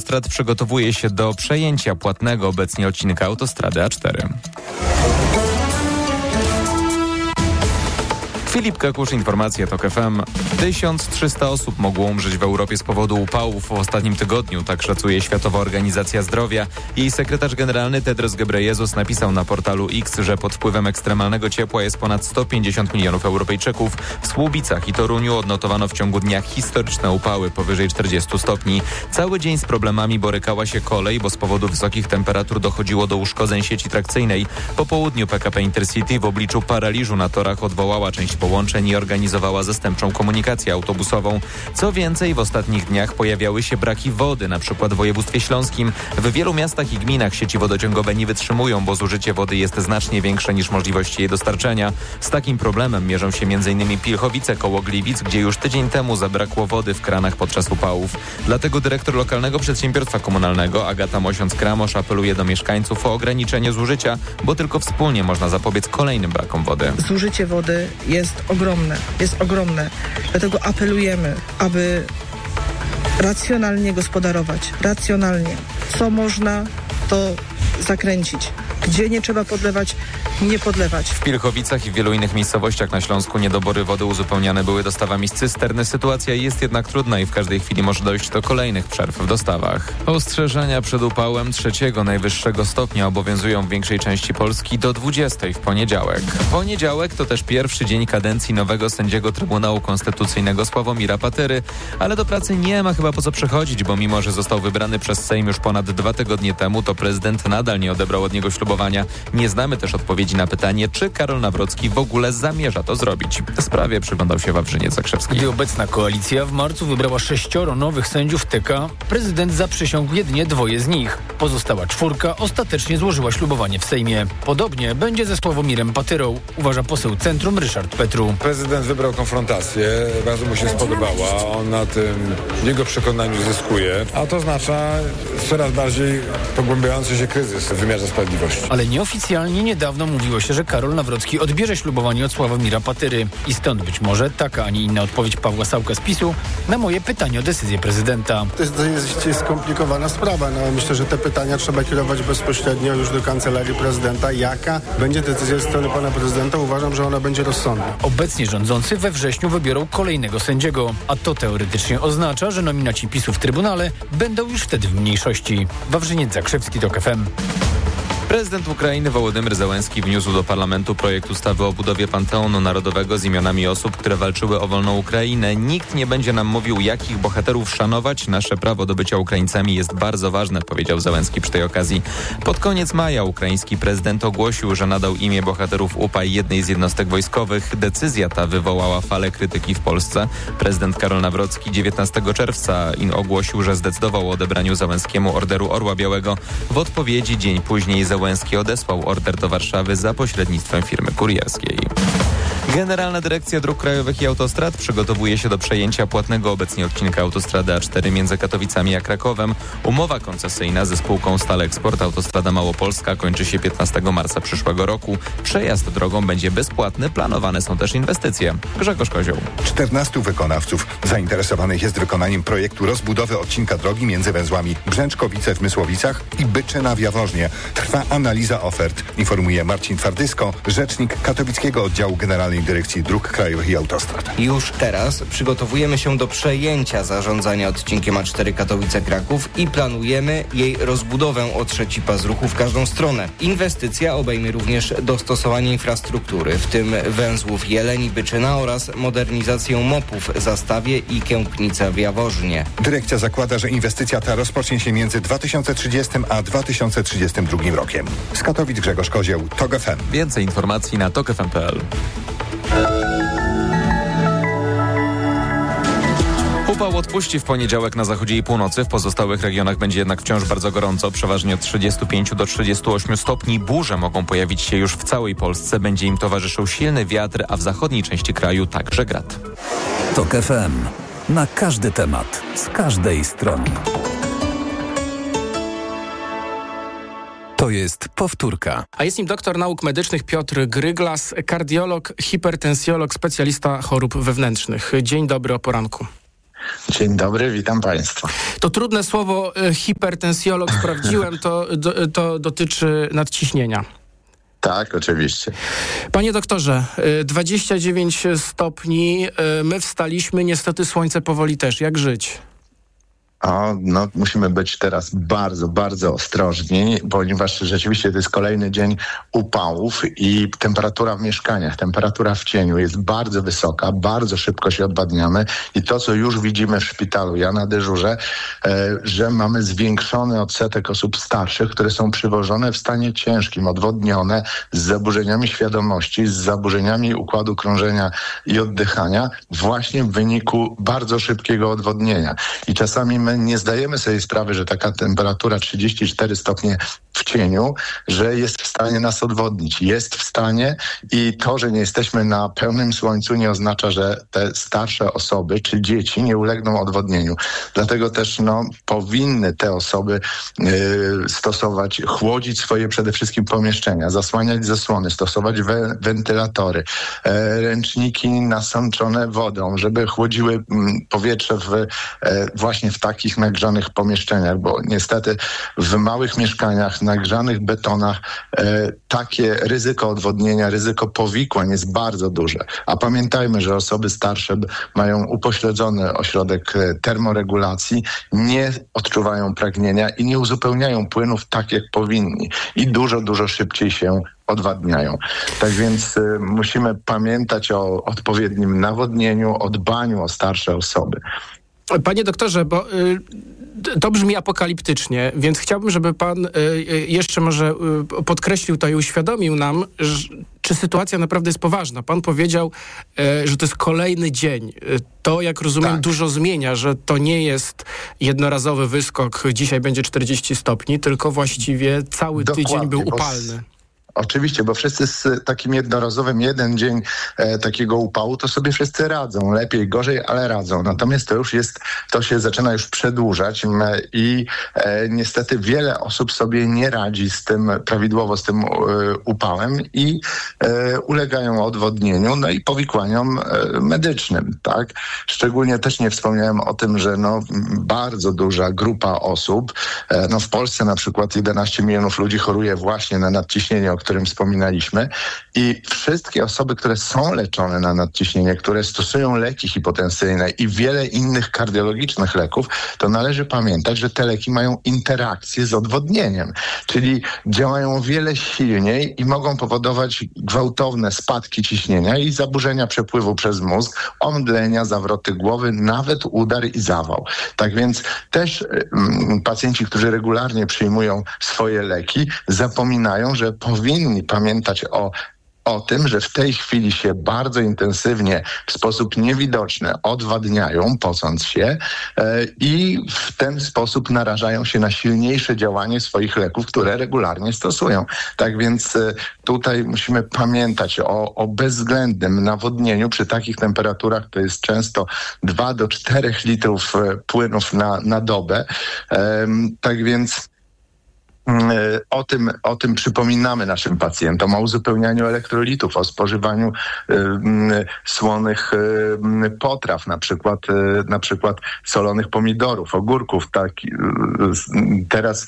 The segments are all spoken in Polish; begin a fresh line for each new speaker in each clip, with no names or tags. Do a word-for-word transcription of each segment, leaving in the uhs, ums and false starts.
Autostrad przygotowuje się do przejęcia płatnego obecnie odcinka autostrady A cztery. Filip Kakusz, informacje TOK F M. tysiąc trzysta osób mogło umrzeć w Europie z powodu upałów w ostatnim tygodniu, tak szacuje Światowa Organizacja Zdrowia. Jej sekretarz generalny Tedros Ghebreyesus napisał na portalu X, że pod wpływem ekstremalnego ciepła jest ponad sto pięćdziesiąt milionów Europejczyków. W Słubicach i Toruniu odnotowano w ciągu dnia historyczne upały powyżej czterdziestu stopni. Cały dzień z problemami borykała się kolej, bo z powodu wysokich temperatur dochodziło do uszkodzeń sieci trakcyjnej. Po południu P K P Intercity w obliczu paraliżu na torach odwołała część połączeń i organizowała zastępczą komunikację autobusową. Co więcej, w ostatnich dniach pojawiały się braki wody, na przykład w województwie śląskim. W wielu miastach i gminach sieci wodociągowe nie wytrzymują, bo zużycie wody jest znacznie większe niż możliwości jej dostarczenia. Z takim problemem mierzą się m in Pilchowice koło Gliwic, gdzie już tydzień temu zabrakło wody w kranach podczas upałów. Dlatego dyrektor lokalnego przedsiębiorstwa komunalnego Agata Mosiąc-Kramosz apeluje do mieszkańców o ograniczenie zużycia, bo tylko wspólnie można zapobiec kolejnym brakom wody.
Zużycie wody jest ogromne, jest ogromne. Dlatego apelujemy, aby racjonalnie gospodarować, racjonalnie. Co można, to zakręcić. Gdzie nie trzeba podlewać, nie podlewać.
W Pilchowicach i w wielu innych miejscowościach na Śląsku niedobory wody uzupełniane były dostawami z cysterny. Sytuacja jest jednak trudna i w każdej chwili może dojść do kolejnych przerw w dostawach. Ostrzeżenia przed upałem trzeciego najwyższego stopnia obowiązują w większej części Polski do dwudziestej w poniedziałek. Poniedziałek to też pierwszy dzień kadencji nowego sędziego Trybunału Konstytucyjnego Sławomira Patyry, ale do pracy nie ma chyba po co przychodzić, bo mimo, że został wybrany przez Sejm już ponad dwa tygodnie temu, to prezydent nadal nie odebrał od niego ślubowania. Nie znamy też odpowiedzi na pytanie, czy Karol Nawrocki w ogóle zamierza to zrobić. Sprawie przyglądał się Wawrzyniec Zakrzewski.
Gdy obecna koalicja w marcu wybrała sześcioro nowych sędziów T K, prezydent zaprzysiągł jedynie dwoje z nich. Pozostała czwórka ostatecznie złożyła ślubowanie w Sejmie. Podobnie będzie ze Sławomirem Patyrą, uważa poseł Centrum Ryszard Petru.
Prezydent wybrał konfrontację, bardzo mu się spodobała, on na tym w jego przekonaniu zyskuje, a to oznacza coraz bardziej pogłębiający się kryzys w wymiarze sprawiedliwości.
Ale nieoficjalnie niedawno mówiło się, że Karol Nawrocki odbierze ślubowanie od Sławomira Patyry. I stąd być może taka, a nie inna odpowiedź Pawła Sałka z PiSu na moje pytanie o decyzję prezydenta.
To jest dość skomplikowana sprawa. No, myślę, że te pytania trzeba kierować bezpośrednio już do Kancelarii Prezydenta. Jaka będzie decyzja ze strony pana prezydenta? Uważam, że ona będzie rozsądna.
Obecnie rządzący we wrześniu wybiorą kolejnego sędziego, a to teoretycznie oznacza, że nominaci PiSu w Trybunale będą już wtedy w mniejszości. Wawrzyniec Zakrzewski, TOK F M.
Prezydent Ukrainy Wołodymyr Zełenski wniósł do parlamentu projekt ustawy o budowie Panteonu Narodowego z imionami osób, które walczyły o wolną Ukrainę. Nikt nie będzie nam mówił, jakich bohaterów szanować. Nasze prawo do bycia Ukraińcami jest bardzo ważne, powiedział Zełenski przy tej okazji. Pod koniec maja ukraiński prezydent ogłosił, że nadał imię bohaterów U P A jednej z jednostek wojskowych. Decyzja ta wywołała falę krytyki w Polsce. Prezydent Karol Nawrocki dziewiętnastego czerwca ogłosił, że zdecydował o odebraniu Zełenskiemu Orderu Orła Białego. W odpowiedzi dzień później Zełenski Zełenski odesłał order do Warszawy za pośrednictwem firmy kurierskiej. Generalna Dyrekcja Dróg Krajowych i Autostrad przygotowuje się do przejęcia płatnego obecnie odcinka autostrady A cztery między Katowicami a Krakowem. Umowa koncesyjna ze spółką Stal-Eksport Autostrada Małopolska kończy się piętnastego marca przyszłego roku. Przejazd drogą będzie bezpłatny, planowane są też inwestycje. Grzegorz Kozioł.
czternastu wykonawców zainteresowanych jest wykonaniem projektu rozbudowy odcinka drogi między węzłami Brzęczkowice w Mysłowicach i Byczyna w Jaworznie. Trwa analiza ofert, informuje Marcin Twardysko, rzecznik Katowickiego Oddziału Generalnej Dyrekcji Dróg Krajowych i Autostrad.
Już teraz przygotowujemy się do przejęcia zarządzania odcinkiem A cztery Katowice-Kraków i planujemy jej rozbudowę o trzeci pas ruchu w każdą stronę. Inwestycja obejmie również dostosowanie infrastruktury, w tym węzłów Jeleń i Byczyna oraz modernizację mopów w Zastawie i Kępnica w Jaworznie.
Dyrekcja zakłada, że inwestycja ta rozpocznie się między dwa tysiące trzydziestym a dwa tysiące trzydziestym drugim rokiem. Z Katowic Grzegorz Kozieł, TOK F M.
Więcej informacji na tok f m kropka p l. Upał odpuści w poniedziałek na zachodzie i północy. W pozostałych regionach będzie jednak wciąż bardzo gorąco, przeważnie od trzydziestu pięciu do trzydziestu ośmiu stopni. Burze mogą pojawić się już w całej Polsce. Będzie im towarzyszył silny wiatr, a w zachodniej części kraju także grad.
TOK F M. Na każdy temat, z każdej strony. To jest powtórka.
A jest nim doktor nauk medycznych Piotr Gryglas, kardiolog, hipertensjolog, specjalista chorób wewnętrznych. Dzień dobry o poranku.
Dzień dobry, witam Państwa.
To trudne słowo hipertensjolog, sprawdziłem, to, do, to dotyczy nadciśnienia.
Tak, oczywiście.
Panie doktorze, dwadzieścia dziewięć stopni, my wstaliśmy, niestety słońce powoli też. Jak żyć?
O, no, musimy być teraz bardzo, bardzo ostrożni, ponieważ rzeczywiście to jest kolejny dzień upałów i temperatura w mieszkaniach, temperatura w cieniu jest bardzo wysoka, bardzo szybko się odwadniamy i to, co już widzimy w szpitalu, ja na dyżurze, e, że mamy zwiększony odsetek osób starszych, które są przywożone w stanie ciężkim, odwodnione, z zaburzeniami świadomości, z zaburzeniami układu krążenia i oddychania, właśnie w wyniku bardzo szybkiego odwodnienia. I czasami my nie zdajemy sobie sprawy, że taka temperatura trzydzieści cztery stopnie w cieniu, że jest w stanie nas odwodnić. Jest w stanie i to, że nie jesteśmy na pełnym słońcu, nie oznacza, że te starsze osoby czy dzieci nie ulegną odwodnieniu. Dlatego też no, powinny te osoby yy, stosować, chłodzić swoje przede wszystkim pomieszczenia, zasłaniać zasłony, stosować we, wentylatory, e, ręczniki nasączone wodą, żeby chłodziły m, powietrze w, e, właśnie w takich nagrzanych pomieszczeniach, bo niestety w małych mieszkaniach, nagrzanych betonach e, takie ryzyko odwodnienia, ryzyko powikłań jest bardzo duże. A pamiętajmy, że osoby starsze mają upośledzony ośrodek termoregulacji, nie odczuwają pragnienia i nie uzupełniają płynów tak, jak powinni. I dużo, dużo szybciej się odwadniają. Tak więc y, musimy pamiętać o odpowiednim nawodnieniu, o dbaniu o starsze osoby.
Panie doktorze, bo y, to brzmi apokaliptycznie, więc chciałbym, żeby pan y, y, jeszcze może y, podkreślił to i uświadomił nam, że, czy sytuacja naprawdę jest poważna. Pan powiedział, y, że to jest kolejny dzień. Y, to, jak rozumiem, tak. dużo zmienia, że to nie jest jednorazowy wyskok, dzisiaj będzie czterdzieści stopni, tylko właściwie cały
Dokładnie,
tydzień był
bo...
upalny.
Oczywiście, bo wszyscy z takim jednorazowym jeden dzień e, takiego upału, to sobie wszyscy radzą. Lepiej, gorzej, ale radzą. Natomiast to już jest, to się zaczyna już przedłużać m, i e, niestety wiele osób sobie nie radzi z tym prawidłowo, z tym e, upałem i e, ulegają odwodnieniu, no i powikłaniom e, medycznym, tak? Szczególnie też nie wspomniałem o tym, że no bardzo duża grupa osób, e, no w Polsce na przykład jedenaście milionów ludzi choruje właśnie na nadciśnienie, o którym wspominaliśmy i wszystkie osoby, które są leczone na nadciśnienie, które stosują leki hipotensyjne i wiele innych kardiologicznych leków, to należy pamiętać, że te leki mają interakcję z odwodnieniem, czyli działają o wiele silniej i mogą powodować gwałtowne spadki ciśnienia i zaburzenia przepływu przez mózg, omdlenia, zawroty głowy, nawet udar i zawał. Tak więc też mm, pacjenci, którzy regularnie przyjmują swoje leki, zapominają, że powinni pamiętać o o tym, że w tej chwili się bardzo intensywnie, w sposób niewidoczny odwadniają, pocąc się e, i w ten sposób narażają się na silniejsze działanie swoich leków, które regularnie stosują. Tak więc e, tutaj musimy pamiętać o, o bezwzględnym nawodnieniu przy takich temperaturach, to jest często dwa do czterech litrów e, płynów na, na dobę. E, tak więc O tym, o tym przypominamy naszym pacjentom, o uzupełnianiu elektrolitów, o spożywaniu y, y, słonych y, potraw, na przykład, y, na przykład solonych pomidorów, ogórków. Tak, y, y, teraz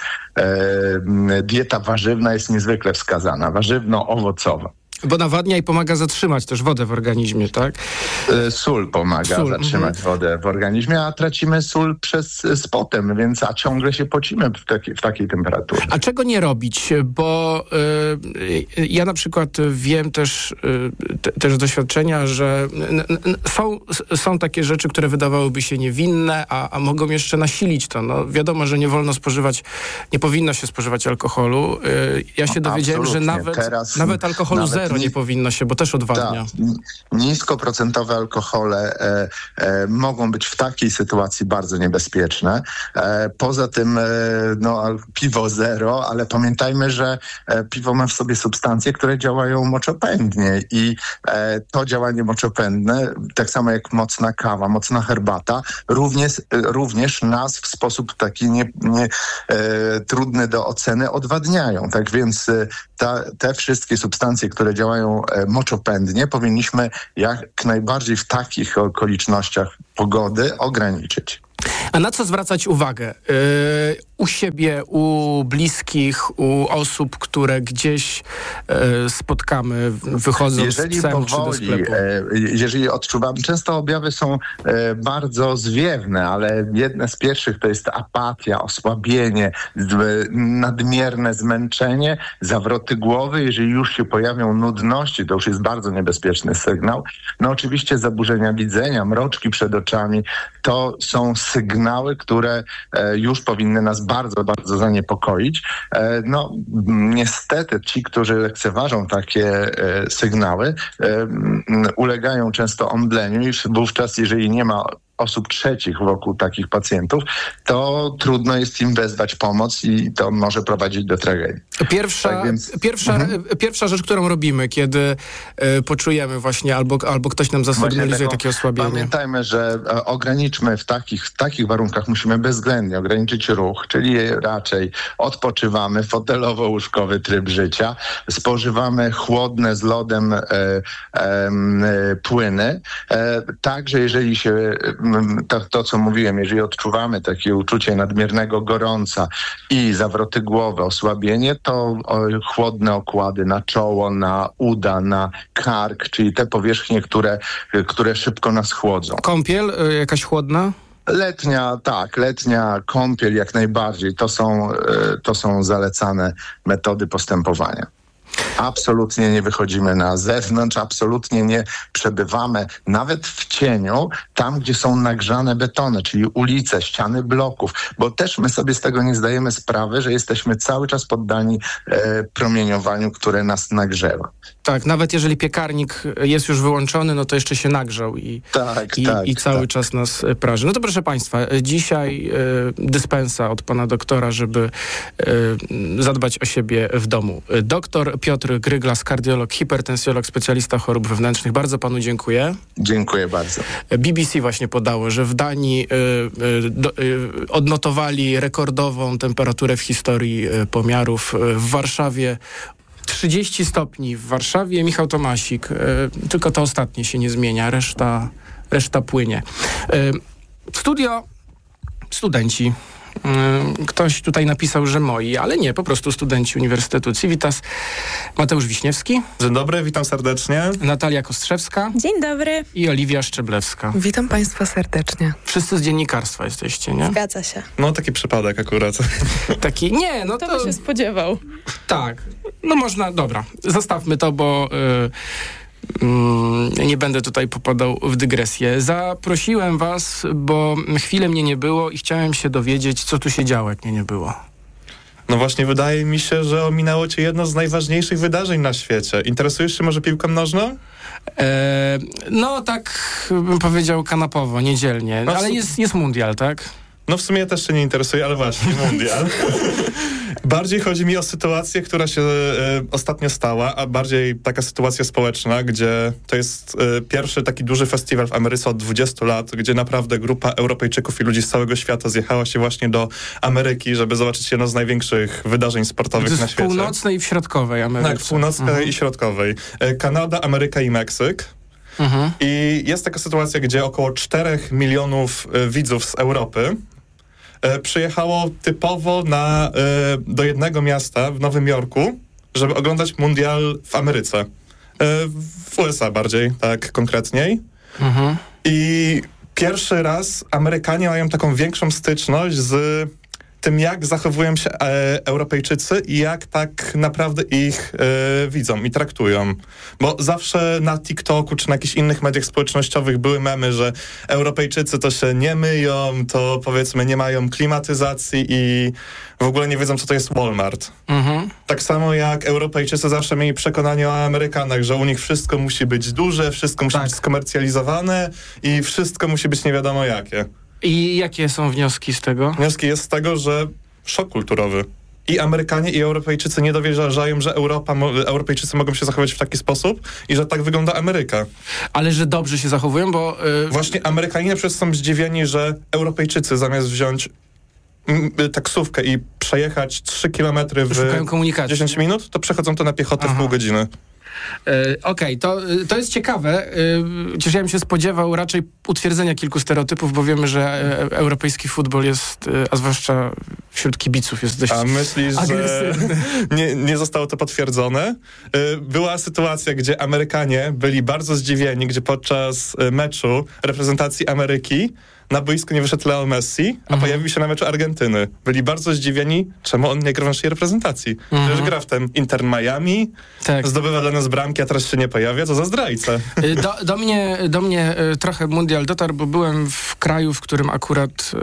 y, dieta warzywna jest niezwykle wskazana, warzywno-owocowa.
Bo nawadnia i pomaga zatrzymać też wodę w organizmie, tak?
Sól pomaga sól, zatrzymać mm-hmm. wodę w organizmie, a tracimy sól przez z potem, więc a ciągle się pocimy w, taki, w takiej temperaturze.
A czego nie robić? Bo y, ja na przykład wiem też, y, te, też z doświadczenia, że n, n, są, są takie rzeczy, które wydawałyby się niewinne, a, a mogą jeszcze nasilić to. No, wiadomo, że nie wolno spożywać, nie powinno się spożywać alkoholu. Y, ja się dowiedziałem, że nawet, Teraz, nawet alkoholu nawet zero nie powinno się, bo też odwadnia.
Tak. Niskoprocentowe alkohole e, e, mogą być w takiej sytuacji bardzo niebezpieczne. E, poza tym e, no, piwo zero, ale pamiętajmy, że e, piwo ma w sobie substancje, które działają moczopędnie i e, to działanie moczopędne, tak samo jak mocna kawa, mocna herbata, również, e, również nas w sposób taki nie, nie, e, trudny do oceny odwadniają. Tak więc e, ta, te wszystkie substancje, które działają działają moczopędnie, powinniśmy jak najbardziej w takich okolicznościach pogody ograniczyć.
A na co zwracać uwagę? Yy, u siebie, u bliskich, u osób, które gdzieś yy, spotkamy, wychodząc
jeżeli
z psem
powoli,
czy do sklepu?
E, jeżeli odczuwamy, często objawy są e, bardzo zwiewne, ale jedne z pierwszych to jest apatia, osłabienie, z, nadmierne zmęczenie, zawroty głowy. Jeżeli już się pojawią nudności, to już jest bardzo niebezpieczny sygnał. No oczywiście zaburzenia widzenia, mroczki przed oczami, to są sygnały, które e, już powinny nas bardzo, bardzo zaniepokoić. E, no niestety ci, którzy lekceważą takie e, sygnały, e, m, ulegają często omdleniu i wówczas, jeżeli nie ma osób trzecich wokół takich pacjentów, to trudno jest im wezwać pomoc i to może prowadzić do tragedii.
Pierwsza,
tak więc...
pierwsza, mhm. pierwsza rzecz, którą robimy, kiedy e, poczujemy właśnie albo, albo ktoś nam zasygnalizuje takie osłabienie.
Pamiętajmy, że e, ograniczmy w takich, w takich warunkach, musimy bezwzględnie ograniczyć ruch, czyli raczej odpoczywamy, fotelowo-łóżkowy tryb życia, spożywamy chłodne z lodem e, e, płyny. E, także jeżeli się To, to, co mówiłem, jeżeli odczuwamy takie uczucie nadmiernego gorąca i zawroty głowy, osłabienie, to o, chłodne okłady na czoło, na uda, na kark, czyli te powierzchnie, które, które szybko nas chłodzą.
Kąpiel y, jakaś chłodna?
Letnia, tak, letnia kąpiel jak najbardziej. To są, y, to są zalecane metody postępowania. Absolutnie nie wychodzimy na zewnątrz, absolutnie nie przebywamy nawet w cieniu, tam gdzie są nagrzane betony, czyli ulice, ściany bloków, bo też my sobie z tego nie zdajemy sprawy, że jesteśmy cały czas poddani e, promieniowaniu, które nas nagrzewa.
Tak, nawet jeżeli piekarnik jest już wyłączony, no to jeszcze się nagrzał i,
tak,
i,
tak,
i cały
tak.
czas nas praży. No to proszę Państwa, dzisiaj e, dyspensa od pana doktora, żeby e, zadbać o siebie w domu. Doktor Piotr Gryglas, kardiolog, hipertensjolog, specjalista chorób wewnętrznych. Bardzo panu dziękuję.
Dziękuję bardzo.
B B C właśnie podało, że w Danii y, y, do, y, odnotowali rekordową temperaturę w historii y, pomiarów. Y, w Warszawie trzydzieści stopni. W Warszawie Michał Tomasik. Y, tylko to ostatnie się nie zmienia. Reszta, reszta płynie. Y, studio studenci. Ktoś tutaj napisał, że moi, ale nie, po prostu studenci Uniwersytetu Civitas. Mateusz Wiśniewski.
Dzień dobry, witam serdecznie.
Natalia Kostrzewska.
Dzień dobry.
I Oliwia Szczeblewska.
Witam Państwa serdecznie.
Wszyscy z dziennikarstwa jesteście, nie?
Zgadza się.
No taki przypadek akurat.
Taki, nie, no
to...
to...
by się spodziewał.
Tak, no można, dobra, zostawmy to, bo... Yy... Nie będę tutaj popadał w dygresję. Zaprosiłem was, bo chwilę mnie nie było i chciałem się dowiedzieć, co tu się działo, jak mnie nie było.
No właśnie, wydaje mi się, że ominęło cię jedno z najważniejszych wydarzeń na świecie. Interesujesz się może piłką nożną?
E, no tak bym powiedział kanapowo, niedzielnie.
No,
ale jest, jest mundial, tak?
No w sumie ja też się nie interesuję, ale właśnie, mundial. Bardziej chodzi mi o sytuację, która się e, ostatnio stała, a bardziej taka sytuacja społeczna, gdzie to jest e, pierwszy taki duży festiwal w Ameryce od dwudziestu lat, gdzie naprawdę grupa Europejczyków i ludzi z całego świata zjechała się właśnie do Ameryki, żeby zobaczyć jedno z największych wydarzeń sportowych na świecie.
W północnej i w środkowej Ameryce.
Tak, w północnej mhm. i środkowej. E, Kanada, Ameryka i Meksyk. Mhm. I jest taka sytuacja, gdzie około czterech milionów e, widzów z Europy e, przyjechało typowo na, e, do jednego miasta w Nowym Jorku, żeby oglądać mundial w Ameryce. E, w U S A bardziej, tak konkretniej. Mhm. I pierwszy raz Amerykanie mają taką większą styczność z tym, jak zachowują się e, Europejczycy i jak tak naprawdę ich e, widzą i traktują. Bo zawsze na TikToku czy na jakichś innych mediach społecznościowych były memy, że Europejczycy to się nie myją, to powiedzmy nie mają klimatyzacji i w ogóle nie wiedzą, co to jest Walmart. Mhm. Tak samo jak Europejczycy zawsze mieli przekonanie o Amerykanach, że u nich wszystko musi być duże, wszystko musi tak. być skomercjalizowane i wszystko musi być nie wiadomo jakie.
I jakie są wnioski z tego?
Wnioski jest z tego, że szok kulturowy. I Amerykanie, i Europejczycy nie dowierzają, że Europa, Europejczycy mogą się zachować w taki sposób i że tak wygląda Ameryka.
Ale że dobrze się zachowują, bo... Yy...
Właśnie Amerykanie na przykład są zdziwieni, że Europejczycy zamiast wziąć m, taksówkę i przejechać trzy kilometry w dziesięć minut, to przechodzą to na piechotę Aha. w pół godziny.
E, Okej, okay, to, to jest ciekawe. E, chociaż ja bym się spodziewał raczej utwierdzenia kilku stereotypów, bo wiemy, że e, europejski futbol jest, e, a zwłaszcza wśród kibiców, jest dość
A myślisz,
agresywny.
że nie, nie zostało to potwierdzone? E, była sytuacja, gdzie Amerykanie byli bardzo zdziwieni, gdzie podczas meczu reprezentacji Ameryki na boisku nie wyszedł Leo Messi, a mhm. pojawił się na meczu Argentyny. Byli bardzo zdziwieni, czemu on nie gra w naszej reprezentacji. Mhm. Przecież gra w tym Inter Miami, tak. zdobywa dla nas bramki, a teraz się nie pojawia, co za zdrajca.
Do, do, mnie, do mnie trochę mundial dotarł, bo byłem w kraju, w którym akurat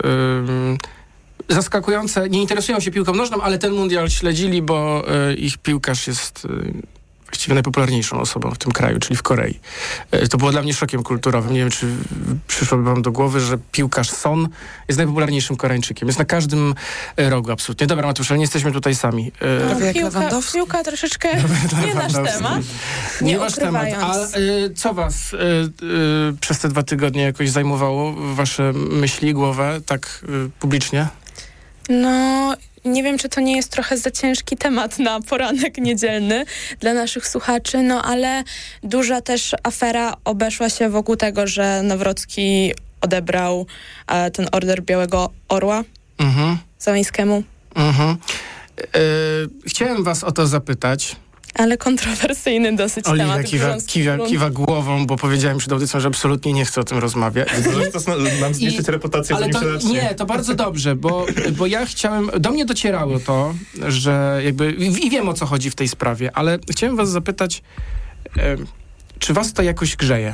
yy, zaskakujące, nie interesują się piłką nożną, ale ten mundial śledzili, bo yy, ich piłkarz jest... Yy, właściwie najpopularniejszą osobą w tym kraju, czyli w Korei. To było dla mnie szokiem kulturowym. Nie wiem, czy przyszłoby wam do głowy, że piłkarz Son jest najpopularniejszym Koreańczykiem. Jest na każdym rogu absolutnie. Dobra, Matusz, ale nie jesteśmy tutaj sami.
No, piłka, piłka troszeczkę nie nasz temat. Nie,
nie wasz temat. A y, co was y, y, przez te dwa tygodnie jakoś zajmowało? Wasze myśli, głowę, tak y, publicznie?
No... Nie wiem, czy to nie jest trochę za ciężki temat na poranek niedzielny dla naszych słuchaczy, no ale duża też afera obeszła się wokół tego, że Nawrocki odebrał e, ten order Białego Orła mhm. Zeleńskiemu.
Mhm. Yy, chciałem was o to zapytać.
Ale kontrowersyjny dosyć
Oliwia
temat.
Kiwa, kiwa, kiwa głową, bo powiedziałem przed audycją, że absolutnie nie chcę o tym rozmawiać.
To nam zniszczyć reputację,
ale to, nie, to bardzo dobrze, bo, bo ja chciałem... Do mnie docierało to, że jakby... I wiem, o co chodzi w tej sprawie, ale chciałem was zapytać, e, czy was to jakoś grzeje?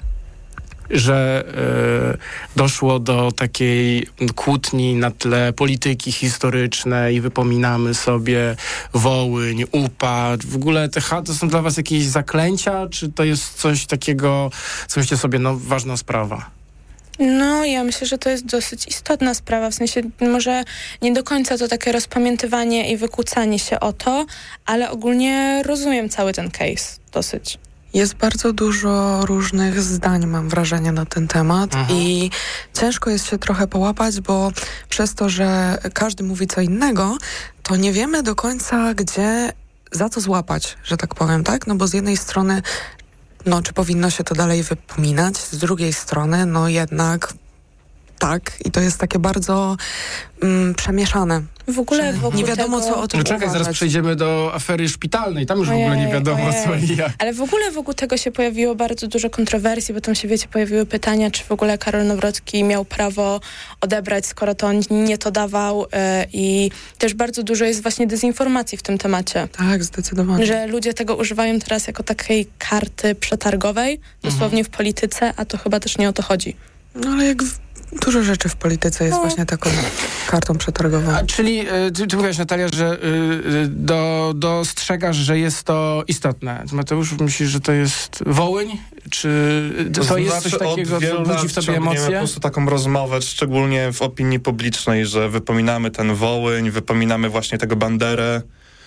Że e, doszło do takiej kłótni na tle polityki historycznej, wypominamy sobie Wołyń, Upad. W ogóle te to są dla was jakieś zaklęcia, czy to jest coś takiego, co myślicie sobie, no ważna sprawa?
No, ja myślę, że to jest dosyć istotna sprawa, w sensie może nie do końca to takie rozpamiętywanie i wykłócanie się o to, ale ogólnie rozumiem cały ten case dosyć.
Jest bardzo dużo różnych zdań, mam wrażenie, na ten temat. Aha. I ciężko jest się trochę połapać, bo przez to, że każdy mówi co innego, to nie wiemy do końca, gdzie, za co złapać, że tak powiem, tak? No bo z jednej strony, no czy powinno się to dalej wypominać, z drugiej strony, no jednak tak. I to jest takie bardzo mm, przemieszane.
W ogóle wokół
nie wiadomo,
tego...
co o tym
No czekaj,
uważać.
zaraz przejdziemy do afery szpitalnej. Tam już ojej, w ogóle nie wiadomo, ojej. co i jak.
Ale w ogóle wokół tego się pojawiło bardzo dużo kontrowersji, bo tam się, wiecie, pojawiły pytania, czy w ogóle Karol Nawrocki miał prawo odebrać, skoro to on nie to dawał. Yy, I też bardzo dużo jest właśnie dezinformacji w tym temacie.
Tak, zdecydowanie.
Że ludzie tego używają teraz jako takiej karty przetargowej, dosłownie mhm. w polityce, a to chyba też nie o to chodzi.
No ale jak... W... Dużo rzeczy w polityce jest no. właśnie taką kartą przetargową.
A, czyli ty, ty mówiłaś, Natalia, że y, do, dostrzegasz, że jest to istotne. Mateusz, myślisz, że to jest Wołyń? Czy to, to jest coś takiego, co budzi w tobie emocje?
po prostu taką rozmowę, szczególnie w opinii publicznej, że wypominamy ten Wołyń, wypominamy właśnie tego Banderę.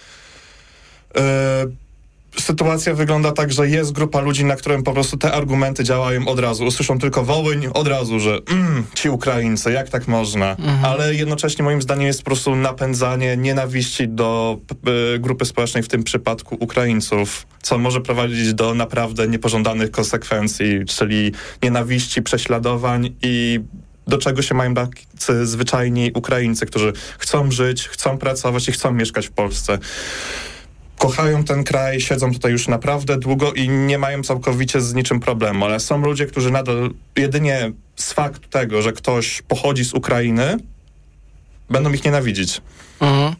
Yy, Sytuacja wygląda tak, że jest grupa ludzi, na którym po prostu te argumenty działają od razu. Usłyszą tylko Wołyń, od razu, że mm, ci Ukraińcy, jak tak można? Mhm. Ale jednocześnie moim zdaniem jest po prostu napędzanie nienawiści do y, grupy społecznej, w tym przypadku Ukraińców, co może prowadzić do naprawdę niepożądanych konsekwencji, czyli nienawiści, prześladowań i do czego się mają tacy zwyczajni Ukraińcy, którzy chcą żyć, chcą pracować i chcą mieszkać w Polsce. Kochają ten kraj, siedzą tutaj już naprawdę długo i nie mają całkowicie z niczym problemu, ale są ludzie, którzy nadal jedynie z faktu tego, że ktoś pochodzi z Ukrainy, będą ich nienawidzić.
Mhm.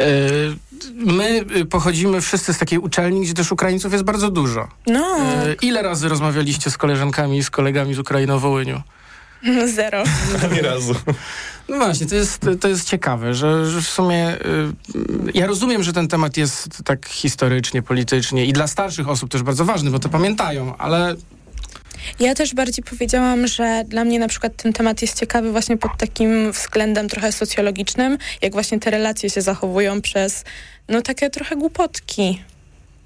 My pochodzimy wszyscy z takiej uczelni, gdzie też Ukraińców jest bardzo dużo.
No.
Ile razy rozmawialiście z koleżankami i z kolegami z Ukrainy o Wołyniu?
Zero.
Ani razu.
No właśnie, to jest, to jest ciekawe, że, że w sumie y, ja rozumiem, że ten temat jest tak historycznie, politycznie i dla starszych osób też bardzo ważny, bo to pamiętają, ale...
Ja też bardziej powiedziałam, że dla mnie na przykład ten temat jest ciekawy właśnie pod takim względem trochę socjologicznym, jak właśnie te relacje się zachowują przez no takie trochę głupotki.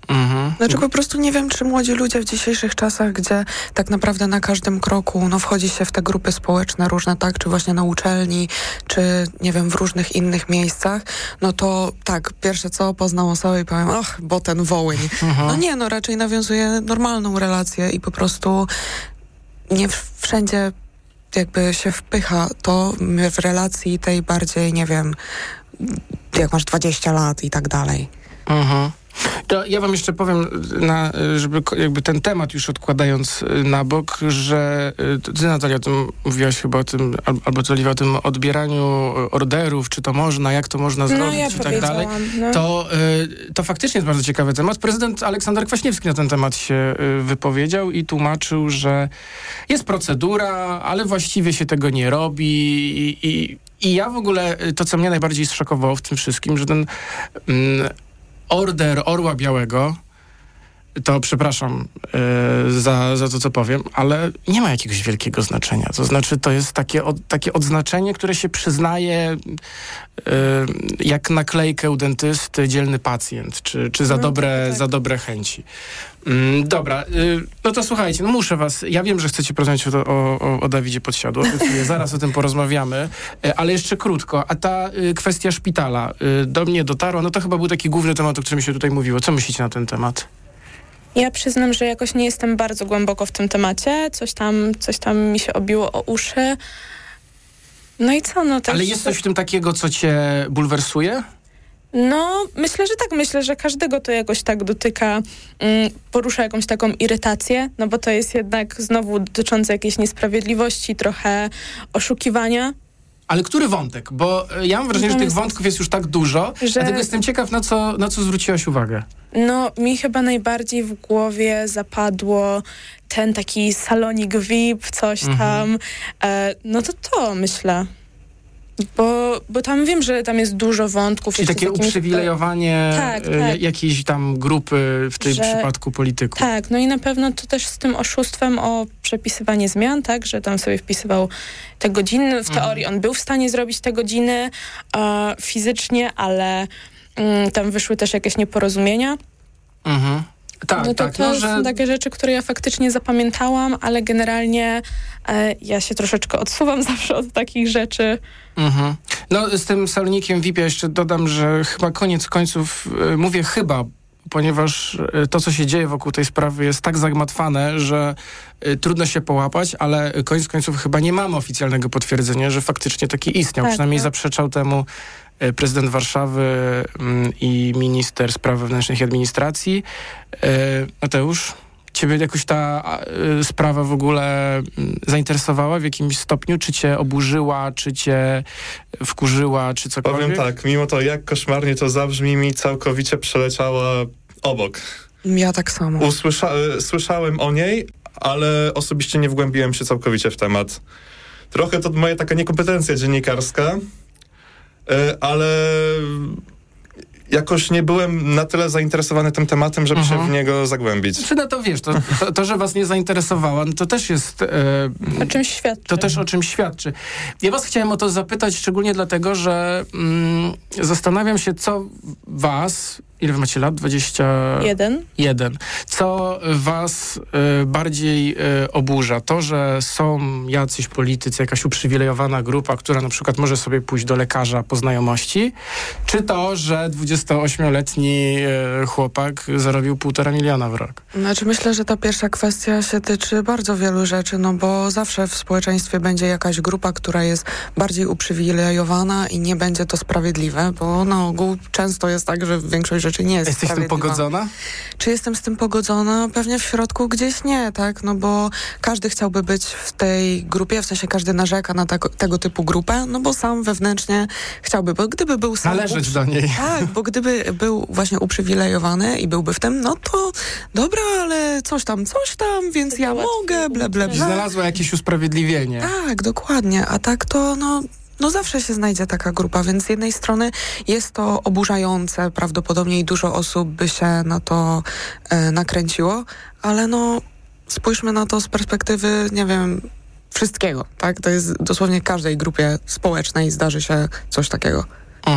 Mhm.
Znaczy po prostu nie wiem, czy młodzi ludzie w dzisiejszych czasach, gdzie tak naprawdę na każdym kroku no, wchodzi się w te grupy społeczne różne, tak, czy właśnie na uczelni, czy nie wiem, w różnych innych miejscach, no to tak, pierwsze co, poznam osobę i powiem, ach, bo ten Wołyń. Mhm. No nie, no raczej nawiązuje normalną relację i po prostu nie wszędzie jakby się wpycha to w relacji tej bardziej, nie wiem, jak masz dwadzieścia lat i tak dalej.
Mhm. To ja wam jeszcze powiem, na, żeby jakby ten temat już odkładając na bok, że ty, Natalia, o tym mówiłaś chyba o tym, albo to Oliwia, o tym odbieraniu orderów, czy to można, jak to można zrobić
no, ja
i tak dalej.
No.
To, to faktycznie jest bardzo ciekawy temat. Prezydent Aleksander Kwaśniewski na ten temat się wypowiedział i tłumaczył, że jest procedura, ale właściwie się tego nie robi i, i, i ja w ogóle, to co mnie najbardziej zszokowało w tym wszystkim, że ten mm, order Orła Białego, to przepraszam yy, za, za to, co powiem, ale nie ma jakiegoś wielkiego znaczenia. To znaczy, to jest takie, od, takie odznaczenie, które się przyznaje yy, jak naklejkę u dentysty dzielny pacjent, czy, czy za,
no,
dobre,
tak.
za dobre chęci. Yy, dobra, yy, no to słuchajcie, no muszę was, ja wiem, że chcecie porozmawiać o, o, o Dawidzie Podsiadło, zaraz o tym porozmawiamy, yy, ale jeszcze krótko, a ta yy, kwestia szpitala yy, do mnie dotarła, no to chyba był taki główny temat, o którym się tutaj mówiło. Co myślicie na ten temat?
Ja przyznam, że jakoś nie jestem bardzo głęboko w tym temacie. Coś tam, coś tam mi się obiło o uszy. No i co? No też...
Ale jest coś w tym takiego, co cię bulwersuje?
No, myślę, że tak. Myślę, że każdego to jakoś tak dotyka, mm, porusza jakąś taką irytację, no bo to jest jednak znowu dotyczące jakiejś niesprawiedliwości, trochę oszukiwania.
Ale który wątek? Bo ja mam wrażenie, że tych wątków jest już tak dużo, że... dlatego jestem ciekaw, na co, na co zwróciłaś uwagę.
No, mi chyba najbardziej w głowie zapadło ten taki salonik V I P, coś mhm. tam. E, no to to, myślę. Bo, bo tam wiem, że tam jest dużo wątków.
Czyli takie jakimiś... uprzywilejowanie
tak, tak.
e, jakiejś tam grupy, w tym że... przypadku polityków.
Tak, no i na pewno to też z tym oszustwem o przepisywanie zmian, tak, że tam sobie wpisywał te godziny. W teorii mhm. on był w stanie zrobić te godziny e, fizycznie, ale mm, tam wyszły też jakieś nieporozumienia.
Mhm. Tak,
no to,
tak.
to
no,
są
że...
takie rzeczy, które ja faktycznie zapamiętałam, ale generalnie e, ja się troszeczkę odsuwam zawsze od takich rzeczy.
Mhm. No z tym salonikiem V I P ja jeszcze dodam, że chyba koniec końców, e, mówię chyba, ponieważ e, to, co się dzieje wokół tej sprawy jest tak zagmatwane, że e, trudno się połapać, ale koniec końców chyba nie mamy oficjalnego potwierdzenia, że faktycznie taki istniał.
Tak,
Przynajmniej
tak.
zaprzeczał temu prezydent Warszawy mm, i minister spraw wewnętrznych i administracji. E, Mateusz, ciebie jakoś ta y, sprawa w ogóle y, zainteresowała w jakimś stopniu? Czy cię oburzyła, czy cię wkurzyła, czy cokolwiek?
Powiem tak, mimo to jak koszmarnie to zabrzmi, mi całkowicie przeleciała obok.
Ja tak samo.
Usłysza, słyszałem o niej, ale osobiście nie wgłębiłem się całkowicie w temat. Trochę to moja taka niekompetencja dziennikarska, ale jakoś nie byłem na tyle zainteresowany tym tematem, żeby mhm. się w niego zagłębić.
Czy no to wiesz, to, to, to że was nie zainteresowała, no to też jest... E,
o czymś świadczy.
To też o czymś świadczy. Ja was chciałem o to zapytać szczególnie dlatego, że mm, zastanawiam się, co was... Ile wy macie lat? dwadzieścia
jeden.
Jeden. Co was y, bardziej y, oburza? To, że są jacyś politycy, jakaś uprzywilejowana grupa, która na przykład może sobie pójść do lekarza po znajomości, czy to, że dwudziestoośmioletni y, chłopak zarobił półtora miliona w rok?
Znaczy myślę, że ta pierwsza kwestia się tyczy bardzo wielu rzeczy, no bo zawsze w społeczeństwie będzie jakaś grupa, która jest bardziej uprzywilejowana i nie będzie to sprawiedliwe, bo na ogół często jest tak, że większość rzeczy nie jest
Jesteś z tym pogodzona?
Czy jestem z tym pogodzona? Pewnie w środku gdzieś nie, tak? No bo każdy chciałby być w tej grupie, w sensie każdy narzeka na tego, tego typu grupę, no bo sam wewnętrznie chciałby, bo gdyby był sam...
Należeć uprzy... do niej.
Tak, bo gdyby był właśnie uprzywilejowany i byłby w tym, no to dobra, ale coś tam, coś tam, więc ja mogę, ble, ble, ble.
Znalazła jakieś usprawiedliwienie.
Tak, dokładnie, a tak to, no... No zawsze się znajdzie taka grupa, więc z jednej strony jest to oburzające, prawdopodobnie i dużo osób by się na to e, nakręciło, ale no spójrzmy na to z perspektywy, nie wiem, wszystkiego, tak? To jest dosłownie w każdej grupie społecznej zdarzy się coś takiego.
Mhm.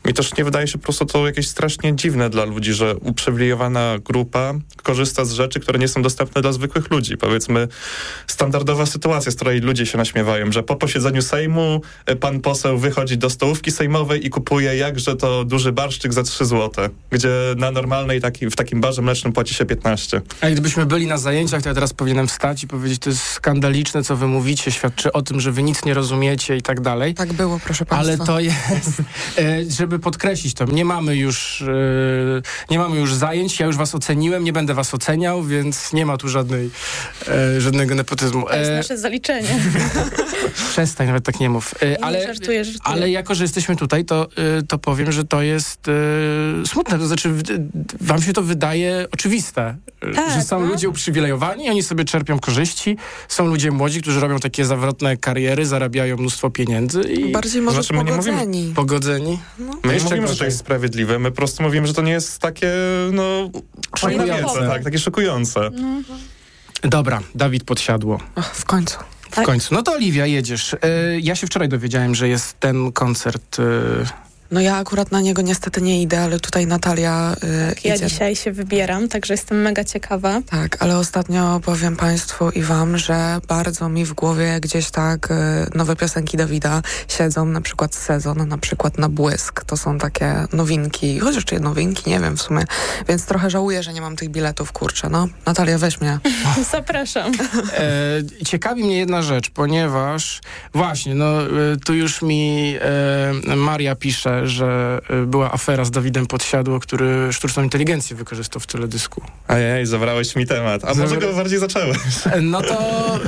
Mi też nie wydaje się po prostu to jakieś strasznie dziwne dla ludzi, że uprzywilejowana grupa korzysta z rzeczy, które nie są dostępne dla zwykłych ludzi. Powiedzmy, standardowa sytuacja, z której ludzie się naśmiewają, że po posiedzeniu Sejmu pan poseł wychodzi do stołówki sejmowej i kupuje jakże to duży barszczyk za trzy złote, gdzie na normalnej taki, w takim barze mlecznym płaci się piętnaście.
A gdybyśmy byli na zajęciach, to ja teraz powinienem wstać i powiedzieć, to jest skandaliczne, co wy mówicie, świadczy o tym, że wy nic nie rozumiecie i tak dalej.
Tak było, proszę państwa.
Ale to jest, żeby podkreślić to, nie mamy już nie mamy już zajęć, ja już was oceniłem, nie będę was oceniał, więc nie ma tu żadnej, żadnego nepotyzmu.
To jest nasze zaliczenie.
Przestań, nawet tak nie mów. Ale,
nie, żartuję, żartuję.
ale jako, że jesteśmy tutaj, to, to powiem, że to jest smutne. To znaczy, wam się to wydaje oczywiste,
tak,
że są
no.
ludzie uprzywilejowani, oni sobie czerpią korzyści, są ludzie młodzi, którzy robią takie zawrotne kariery, zarabiają mnóstwo pieniędzy i...
Bardziej może
znaczy, my nie
pogodzeni.
mówimy,
pogodzeni?
No.
My nie mówimy, że to jest sprawiedliwe, my po prostu mówimy, że to nie jest takie, no...
Szokujące.
Tak, takie szokujące.
No.
Dobra, Dawid Podsiadło.
Ach, w końcu.
W
Tak.
końcu. No to Oliwia, jedziesz. E, ja się wczoraj dowiedziałem, że jest ten koncert... E,
No ja akurat na niego niestety nie idę, ale tutaj Natalia y,
Tak, ja
idzie.
dzisiaj się wybieram, także jestem mega ciekawa.
Tak, ale ostatnio powiem państwu i wam, że bardzo mi w głowie gdzieś tak y, nowe piosenki Dawida siedzą, na przykład Sezon, na przykład Na Błysk. To są takie nowinki, chociaż czy nowinki, nie wiem w sumie. Więc trochę żałuję, że nie mam tych biletów, kurczę. No, Natalia, weź mnie.
Zapraszam.
e, ciekawi mnie jedna rzecz, ponieważ właśnie, no e, tu już mi e, Maria pisze, że była afera z Dawidem Podsiadło, który sztuczną inteligencję wykorzystał w teledysku.
Ajaj, zabrałeś mi temat. A
Zabra...
może go bardziej zacząłeś?
No to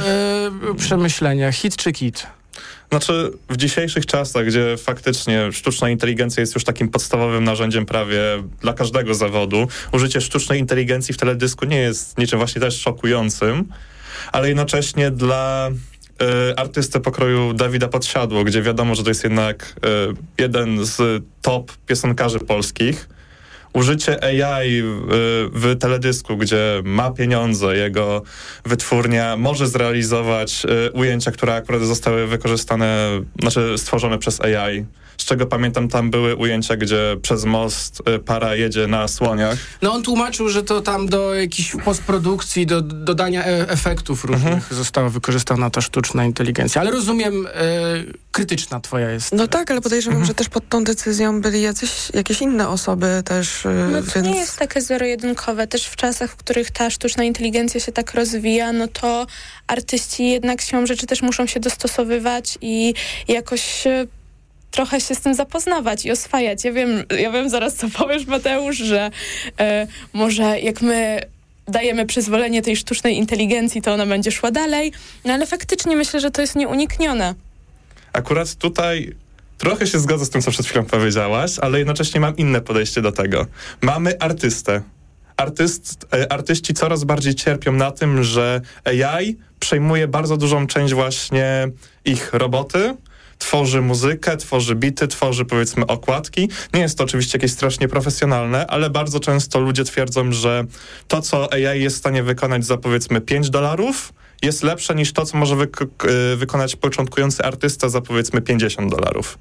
e, przemyślenia. Hit czy kit?
Znaczy, w dzisiejszych czasach, gdzie faktycznie sztuczna inteligencja jest już takim podstawowym narzędziem prawie dla każdego zawodu, użycie sztucznej inteligencji w teledysku nie jest niczym właśnie też szokującym, ale jednocześnie dla y, artysty pokroju Dawida Podsiadło, gdzie wiadomo, że to jest jednak y, jeden z top piosenkarzy polskich, użycie A I w, w teledysku, gdzie ma pieniądze, jego wytwórnia może zrealizować y, ujęcia, które akurat zostały wykorzystane, znaczy stworzone przez A I. Z czego pamiętam, tam były ujęcia, gdzie przez most y, para jedzie na słoniach.
No on tłumaczył, że to tam do jakiejś postprodukcji, do dodania e- efektów różnych mhm. została wykorzystana ta sztuczna inteligencja. Ale rozumiem, e, krytyczna twoja jest.
No tak, ale podejrzewam, mhm. że też pod tą decyzją byli jacyś, jakieś inne osoby też. E,
no to
więc...
nie jest takie zero-jedynkowe. Też w czasach, w których ta sztuczna inteligencja się tak rozwija, no to artyści jednak siłą rzeczy też muszą się dostosowywać i jakoś trochę się z tym zapoznawać i oswajać. Ja wiem, ja wiem zaraz, co powiesz, Mateusz, że e, może jak my dajemy przyzwolenie tej sztucznej inteligencji, to ona będzie szła dalej, no ale faktycznie myślę, że to jest nieuniknione.
Akurat tutaj trochę się zgodzę z tym, co przed chwilą powiedziałaś, ale jednocześnie mam inne podejście do tego. Mamy artystę. Artyst, artyści coraz bardziej cierpią na tym, że A I przejmuje bardzo dużą część właśnie ich roboty, tworzy muzykę, tworzy bity, tworzy powiedzmy okładki. Nie jest to oczywiście jakieś strasznie profesjonalne, ale bardzo często ludzie twierdzą, że to, co A I jest w stanie wykonać za powiedzmy pięć dolarów, jest lepsze niż to, co może wyk- wykonać początkujący artysta za powiedzmy pięćdziesiąt dolarów.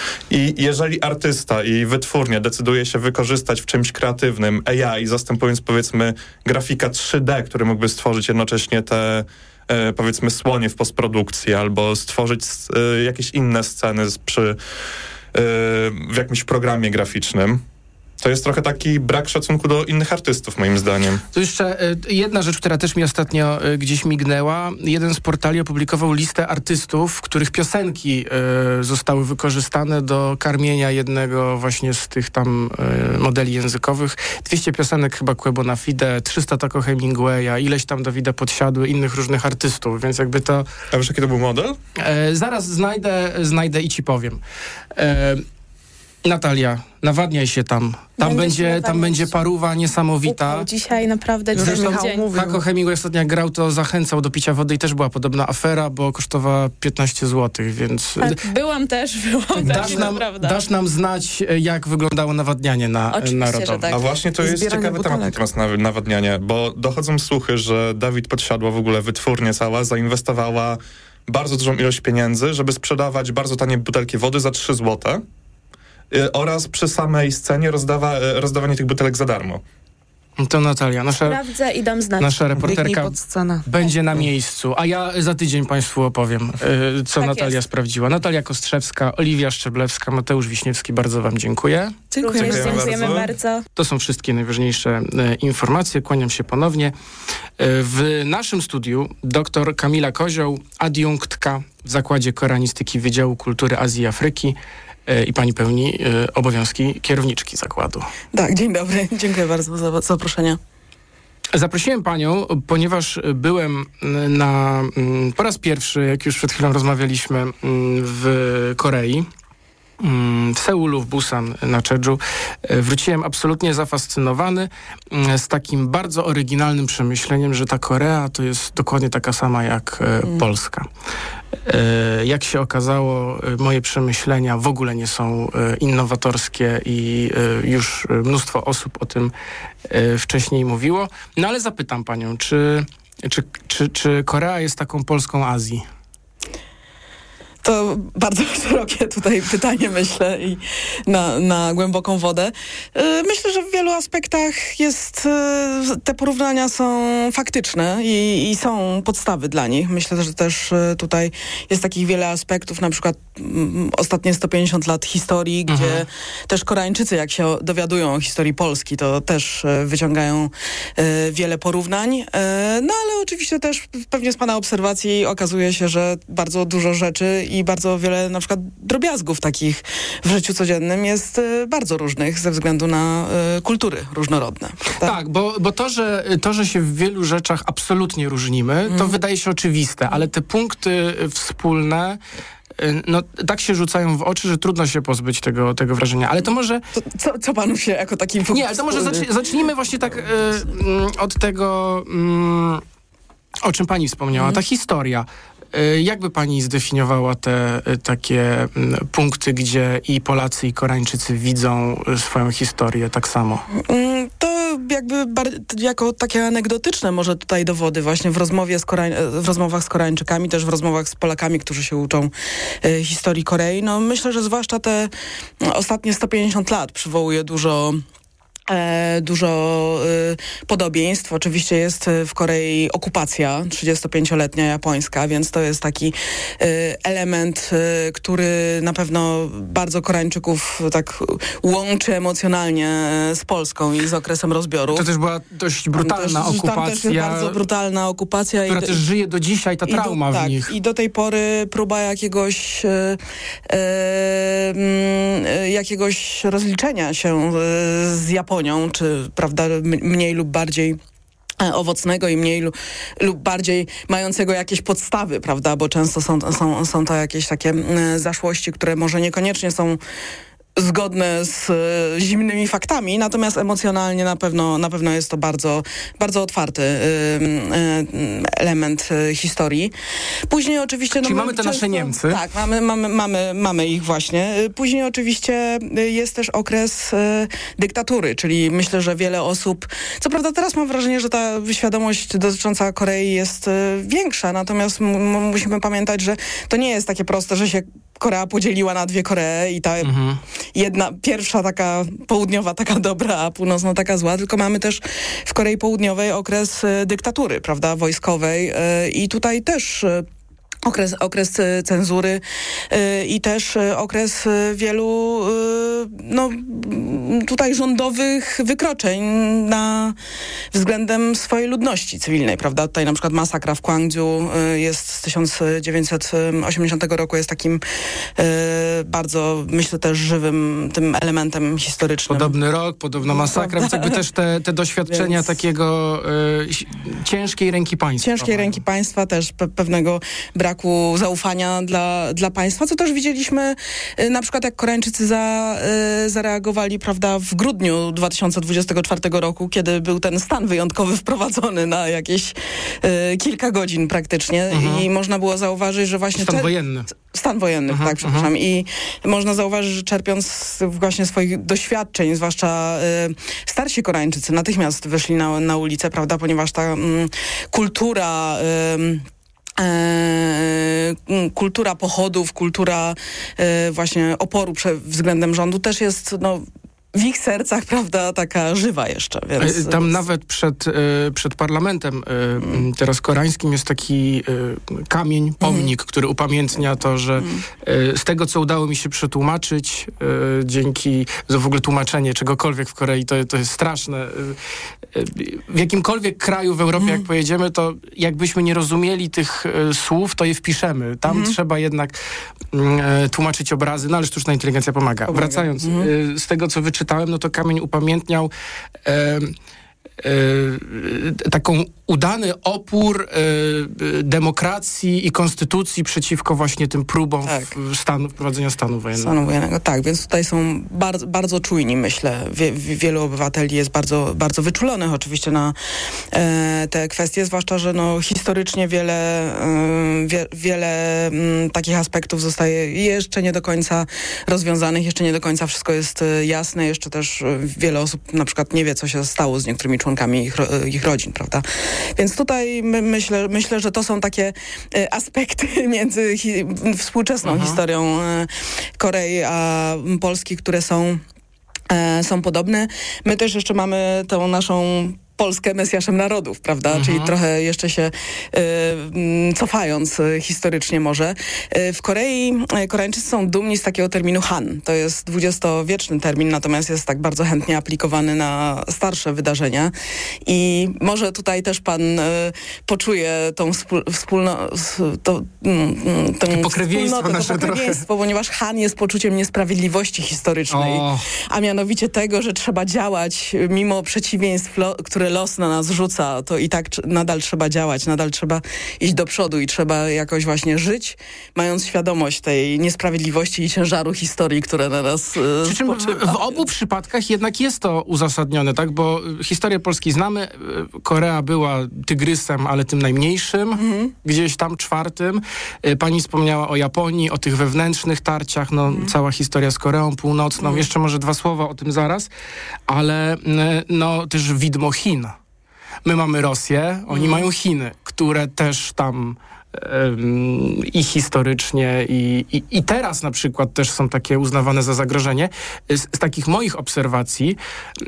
I jeżeli artysta i wytwórnia decyduje się wykorzystać w czymś kreatywnym A I, zastępując powiedzmy grafika trzy D, który mógłby stworzyć jednocześnie te e, powiedzmy słonie w postprodukcji, albo stworzyć e, jakieś inne sceny z, przy, e, w jakimś programie graficznym, to jest trochę taki brak szacunku do innych artystów, moim zdaniem.
To jeszcze y, jedna rzecz, która też mi ostatnio y, gdzieś mignęła. Jeden z portali opublikował listę artystów, których piosenki y, zostały wykorzystane do karmienia jednego właśnie z tych tam y, modeli językowych. dwieście piosenek chyba Quebo na Fide, trzysta Taco Hemingwaya, ileś tam Dawida Podsiadły, innych różnych artystów, więc jakby to...
A wiesz, jaki to był model?
Y, zaraz znajdę, znajdę i ci powiem. Y, Natalia, nawadniaj się tam. Tam
Będę
będzie, tam będzie paruwa niesamowita.
Upał dzisiaj naprawdę
Zresztą
dzień.
Taco Hemingway ostatnio jak grał, to zachęcał do picia wody i też była podobna afera, bo kosztowała piętnaście złotych, więc...
Tak, byłam też, byłam
dasz
też,
nam,
naprawdę.
dasz nam znać, jak wyglądało nawadnianie na narodowe.
Tak.
A właśnie to jest
Zbieranie
ciekawy
butelek.
temat teraz nawadniania, bo dochodzą słuchy, że Dawid Podsiadło, w ogóle wytwórnia cała, zainwestowała bardzo dużą ilość pieniędzy, żeby sprzedawać bardzo tanie butelki wody za trzy złote. y, oraz przy samej scenie rozdawa, y, rozdawanie tych butelek za darmo.
To Natalia, nasza,
Sprawdzę i dam znać.
nasza reporterka będzie na miejscu, a ja za tydzień Państwu opowiem, y, co
Tak
Natalia
jest.
sprawdziła. Natalia Kostrzewska, Oliwia Szczeblewska, Mateusz Wiśniewski, bardzo Wam dziękuję.
Również
Dziękujemy
dziękujemy
bardzo.
bardzo.
To są wszystkie najważniejsze e, informacje. Kłaniam się ponownie. E, w naszym studiu dr Kamila Kozioł, adiunktka w Zakładzie Koranistyki Wydziału Kultury Azji i Afryki e, i pani pełni e, obowiązki kierowniczki zakładu.
Tak, dzień dobry. Dziękuję bardzo za zaproszenie.
Zaprosiłem panią, ponieważ byłem na, mm, po raz pierwszy, jak już przed chwilą rozmawialiśmy, mm, w Korei. W Seulu, w Busan, na Jeju. Wróciłem absolutnie zafascynowany z takim bardzo oryginalnym przemyśleniem, że ta Korea to jest dokładnie taka sama jak mm. Polska. Jak się okazało, moje przemyślenia w ogóle nie są innowatorskie i już mnóstwo osób o tym wcześniej mówiło. No ale zapytam panią, czy, czy, czy, czy Korea jest taką Polską Azji?
To bardzo szerokie tutaj pytanie, myślę, i na, na głęboką wodę. Myślę, że w wielu aspektach jest, te porównania są faktyczne i, i są podstawy dla nich. Myślę, że też tutaj jest takich wiele aspektów, na przykład m, ostatnie sto pięćdziesiąt lat historii, mhm. gdzie też Koreańczycy, jak się dowiadują o historii Polski, to też wyciągają e, wiele porównań. E, no ale oczywiście też pewnie z pana obserwacji okazuje się, że bardzo dużo rzeczy i bardzo wiele na przykład drobiazgów takich w życiu codziennym jest y, bardzo różnych ze względu na y, kultury różnorodne.
Tak, tak bo, bo to, że, to, że się w wielu rzeczach absolutnie różnimy, mm. to wydaje się oczywiste, ale te punkty wspólne no tak się rzucają w oczy, że trudno się pozbyć tego, tego wrażenia. Ale to może...
To, co, co panu się jako taki punkt
Nie, ale to może zacz, zacznijmy właśnie tak y, y, od tego, y, o czym pani wspomniała, mm. ta historia. Jak by pani zdefiniowała te takie punkty, gdzie i Polacy, i Koreańczycy widzą swoją historię tak samo?
To jakby bar- jako takie anegdotyczne może tutaj dowody właśnie w rozmowie z Koreań- w rozmowach z Koreańczykami, też w rozmowach z Polakami, którzy się uczą e, historii Korei. No myślę, że zwłaszcza te ostatnie sto pięćdziesiąt lat przywołuje dużo E, dużo e, podobieństw. Oczywiście jest w Korei okupacja trzydziestopięcioletnia japońska, więc to jest taki e, element, e, który na pewno bardzo Koreańczyków tak łączy emocjonalnie z Polską i z okresem rozbioru.
To też była dość brutalna też, okupacja.
Tam też jest bardzo brutalna okupacja.
Która
i
też żyje do dzisiaj, ta trauma
do,
w
tak,
nich.
I do tej pory próba jakiegoś e, e, jakiegoś rozliczenia się z Japonią, czy prawda, mniej lub bardziej owocnego i mniej lub, lub bardziej mającego jakieś podstawy, prawda, bo często są, są, są to jakieś takie zaszłości, które może niekoniecznie są zgodne z e, zimnymi faktami, natomiast emocjonalnie na pewno, na pewno jest to bardzo, bardzo otwarty e, e, element e, historii. Później oczywiście...
Czyli
no,
mamy te
często,
nasze Niemcy.
Tak, mamy, mamy, mamy, mamy ich właśnie. Później oczywiście jest też okres e, dyktatury, czyli myślę, że wiele osób... Co prawda teraz mam wrażenie, że ta świadomość dotycząca Korei jest e, większa, natomiast m- m- musimy pamiętać, że to nie jest takie proste, że się Korea podzieliła na dwie Koree i ta mhm. jedna, pierwsza taka południowa, taka dobra, a północna taka zła, tylko mamy też w Korei Południowej okres y, dyktatury, prawda, wojskowej y, i tutaj też y, Okres, okres cenzury y, i też y, okres y, wielu y, no, tutaj rządowych wykroczeń na względem swojej ludności cywilnej, prawda? Tutaj na przykład masakra w Kwangju y, jest z tysiąc dziewięćset osiemdziesiątego roku, jest takim y, bardzo, myślę, też żywym tym elementem historycznym.
Podobny rok, podobna masakra, więc jakby też te, te doświadczenia więc... takiego y, ciężkiej ręki państwa.
Ciężkiej ręki państwa, też pe- pewnego braku zaufania dla, dla państwa, co też widzieliśmy y, na przykład jak Koreańczycy za, y, zareagowali, prawda, w grudniu dwa tysiące dwudziestego czwartego roku, kiedy był ten stan wyjątkowy wprowadzony na jakieś y, kilka godzin praktycznie mhm. i można było zauważyć, że właśnie...
Stan
czer-
wojenny.
Stan wojenny, mhm, tak, przepraszam. Mhm. I można zauważyć, że czerpiąc właśnie swoich doświadczeń, zwłaszcza y, starsi Koreańczycy natychmiast wyszli na, na ulicę, prawda, ponieważ ta y, kultura... Y, kultura pochodów, kultura właśnie oporu względem rządu też jest no, w ich sercach, prawda, taka żywa jeszcze. Więc,
Tam
więc...
nawet przed, y, przed parlamentem y, mm. teraz koreańskim jest taki y, kamień, pomnik, mm. który upamiętnia to, że y, z tego, co udało mi się przetłumaczyć, y, dzięki, że w ogóle tłumaczenie czegokolwiek w Korei, to, to jest straszne. Y, y, w jakimkolwiek kraju w Europie, mm. jak pojedziemy, to jakbyśmy nie rozumieli tych y, słów, to je wpiszemy. Tam mm. trzeba jednak y, tłumaczyć obrazy, no ale sztuczna inteligencja pomaga. pomaga. Wracając, mm. y, z tego, co wyczytałem, no to kamień upamiętniał e, e, taką udany opór e, demokracji i konstytucji przeciwko właśnie tym próbom tak. w stanu, wprowadzenia stanu wojennego.
Stanu wojennego. Tak, więc tutaj są bardzo, bardzo czujni, myślę. Wie, wielu obywateli jest bardzo, bardzo wyczulonych oczywiście na e, te kwestie, zwłaszcza, że no, historycznie wiele, e, wie, wiele m, takich aspektów zostaje jeszcze nie do końca rozwiązanych, jeszcze nie do końca wszystko jest e, jasne, jeszcze też e, wiele osób na przykład nie wie, co się stało z niektórymi członkami ich, ich rodzin, prawda? Więc tutaj my, myślę, myślę, że to są takie e, aspekty między hi, współczesną Aha. historią e, Korei a Polski, które są, e, są podobne. My też jeszcze mamy tą naszą Polskę Mesjaszem Narodów, prawda? Mhm. Czyli trochę jeszcze się y, cofając y, historycznie może. Y, w Korei y, Koreańczycy są dumni z takiego terminu Han. To jest dwudziestowieczny termin, natomiast jest tak bardzo chętnie aplikowany na starsze wydarzenia. I może tutaj też pan y, poczuje tą wspól, wspólno, to, mm, tą
pokrewieństwo nasze
to pokrewieństwo, trochę. Ponieważ Han jest poczuciem niesprawiedliwości historycznej, o. a mianowicie tego, że trzeba działać mimo przeciwieństw, lo, które los na nas rzuca, to i tak nadal trzeba działać, nadal trzeba iść do przodu i trzeba jakoś właśnie żyć, mając świadomość tej niesprawiedliwości i ciężaru historii, które na nas
Przy czym spoczywa. W obu przypadkach jednak jest to uzasadnione, tak? Bo historię Polski znamy. Korea była tygrysem, ale tym najmniejszym, mhm. gdzieś tam czwartym. Pani wspomniała o Japonii, o tych wewnętrznych tarciach, no mhm. cała historia z Koreą Północną. Mhm. Jeszcze może dwa słowa o tym zaraz, ale no też widmo Chin. My mamy Rosję, oni mm. mają Chiny, które też tam um, i historycznie i, i, i teraz na przykład też są takie uznawane za zagrożenie. Z, z takich moich obserwacji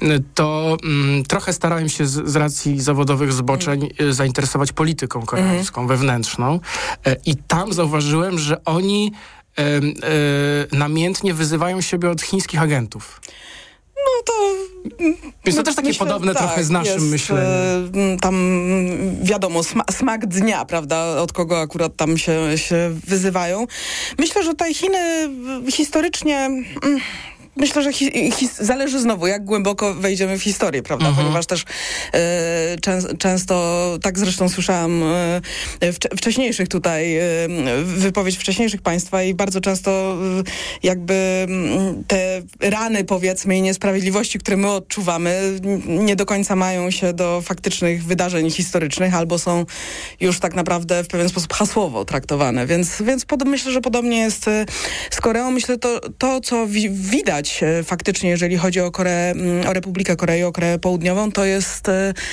to um, trochę starałem się z, z racji zawodowych zboczeń mm. zainteresować polityką koreańską, mm. wewnętrzną e, i tam zauważyłem, że oni e, e, namiętnie wyzywają siebie od chińskich agentów.
No to...
Jest to też takie myślę, podobne tak, trochę z naszym
jest,
myśleniem.
Y, tam wiadomo, sma, smak dnia, prawda, od kogo akurat tam się, się wyzywają. Myślę, że tutaj Chiny historycznie... Mm, Myślę, że hi, hi, zależy znowu, jak głęboko wejdziemy w historię, prawda? Mhm. Ponieważ też e, czę, często, tak zresztą słyszałam e, wcze, wcześniejszych tutaj, e, wypowiedź wcześniejszych państwa i bardzo często e, jakby te rany, powiedzmy, i niesprawiedliwości, które my odczuwamy, nie do końca mają się do faktycznych wydarzeń historycznych, albo są już tak naprawdę w pewien sposób hasłowo traktowane. Więc, więc pod, myślę, że podobnie jest z Koreą. Myślę, to, to co wi- widać faktycznie, jeżeli chodzi o Koreę, o Republikę Korei, o Koreę Południową, to jest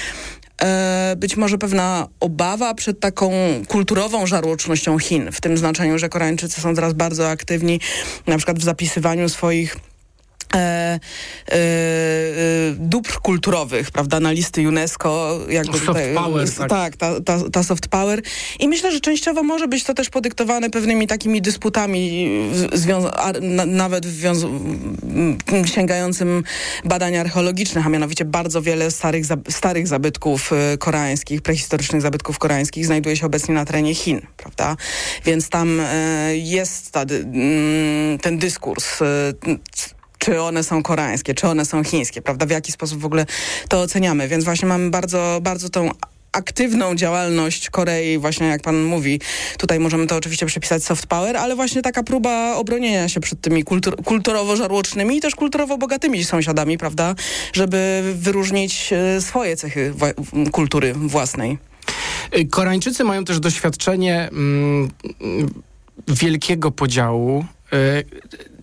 e, być może pewna obawa przed taką kulturową żarłocznością Chin, w tym znaczeniu, że Koreańczycy są teraz bardzo aktywni na przykład w zapisywaniu swoich E, e, e, dóbr kulturowych, prawda, na listy UNESCO. Jakby
soft
tutaj,
power,
tak, tak ta, ta, ta soft power. I myślę, że częściowo może być to też podyktowane pewnymi takimi dysputami, związa- a, na, nawet wwiąz- sięgającym badań archeologicznych, a mianowicie bardzo wiele starych, za- starych zabytków koreańskich, prehistorycznych zabytków koreańskich znajduje się obecnie na terenie Chin, prawda? Więc tam e, jest ta, ten dyskurs, e, czy one są koreańskie, czy one są chińskie, prawda? W jaki sposób w ogóle to oceniamy. Więc właśnie mamy bardzo, bardzo tą aktywną działalność Korei, właśnie jak pan mówi. Tutaj możemy to oczywiście przypisać soft power, ale właśnie taka próba obronienia się przed tymi kultur- kulturowo-żarłocznymi i też kulturowo-bogatymi sąsiadami, prawda? Żeby wyróżnić swoje cechy wa- kultury własnej.
Koreańczycy mają też doświadczenie mm, wielkiego podziału.